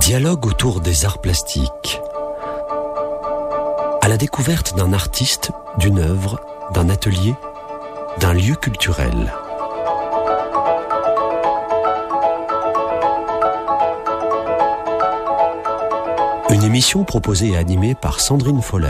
Dialogue autour des arts plastiques. À la découverte d'un artiste, d'une œuvre, d'un atelier, d'un lieu culturel. Une émission proposée et animée par Sandrine Foller.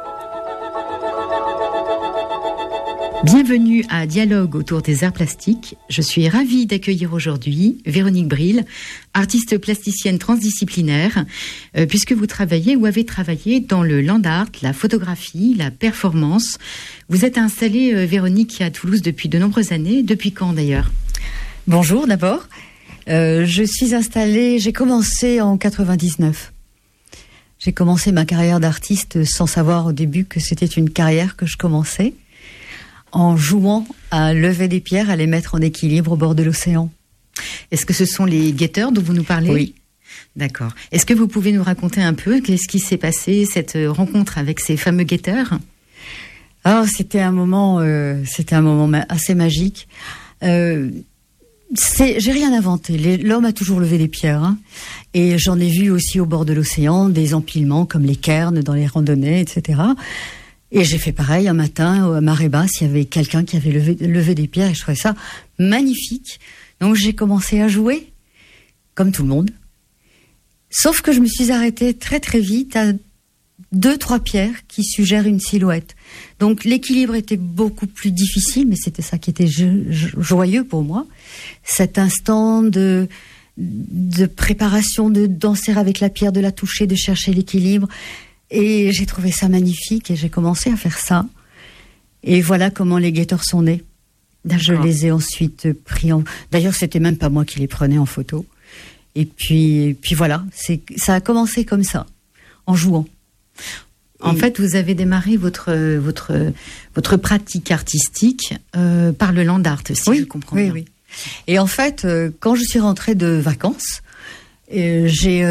Bienvenue à Dialogue autour des arts plastiques. Je suis ravie d'accueillir aujourd'hui Véronique Bril, artiste plasticienne transdisciplinaire, puisque vous travaillez ou avez travaillé dans le land art, la photographie, la performance. Vous êtes installée, Véronique, à Toulouse depuis de nombreuses années. Depuis quand d'ailleurs ? Bonjour d'abord. Je suis installée, j'ai commencé en 99. J'ai commencé ma carrière d'artiste sans savoir au début que c'était une carrière que je commençais, en jouant à lever des pierres, à les mettre en équilibre au bord de l'océan. Est-ce que ce sont les guetteurs dont vous nous parlez ? Oui. D'accord. Est-ce que vous pouvez nous raconter un peu qu'est-ce qui s'est passé, cette rencontre avec ces fameux guetteurs ? Alors, c'était un moment assez magique. J'ai rien inventé. L'homme a toujours levé des pierres, hein. Et j'en ai vu aussi au bord de l'océan des empilements comme les cairns dans les randonnées, etc. Et j'ai fait pareil un matin à marée basse. Il y avait quelqu'un qui avait levé des pierres et je trouvais ça magnifique. Donc j'ai commencé à jouer comme tout le monde. Sauf que je me suis arrêtée très très vite à 2-3 pierres qui suggèrent une silhouette. Donc l'équilibre était beaucoup plus difficile, mais c'était ça qui était joyeux pour moi. Cet instant de préparation, de danser avec la pierre, de la toucher, de chercher l'équilibre. Et j'ai trouvé ça magnifique et j'ai commencé à faire ça. Et voilà comment les guetteurs sont nés. D'accord. Je les ai ensuite pris en... D'ailleurs, c'était même pas moi qui les prenais en photo. Et puis voilà, ça a commencé comme ça, en jouant. En fait, vous avez démarré votre pratique artistique par le land art, si je comprends bien. Oui. Et en fait, quand je suis rentrée de vacances, j'ai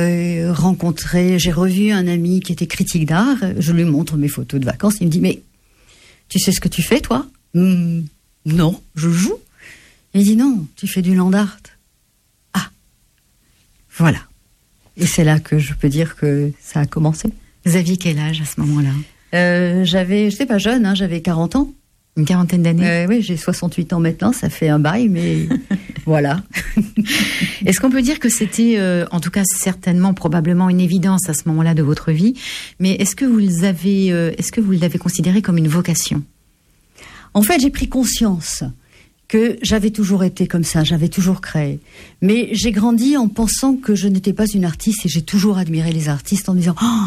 revu un ami qui était critique d'art. Je lui montre mes photos de vacances. Il me dit, mais tu sais ce que tu fais, toi ? Non, je joue. Il dit, non, tu fais du land art. Ah, voilà. Et c'est là que je peux dire que ça a commencé. Vous aviez quel âge à ce moment-là ? J'étais pas jeune, hein, j'avais 40 ans. Une quarantaine d'années ? Oui, j'ai 68 ans maintenant, ça fait un bail, mais voilà. Est-ce qu'on peut dire que c'était, en tout cas certainement, probablement une évidence à ce moment-là de votre vie, mais est-ce que vous l'avez considéré comme une vocation ? En fait, j'ai pris conscience que j'avais toujours été comme ça, j'avais toujours créé. Mais j'ai grandi en pensant que je n'étais pas une artiste et j'ai toujours admiré les artistes en me disant « Oh,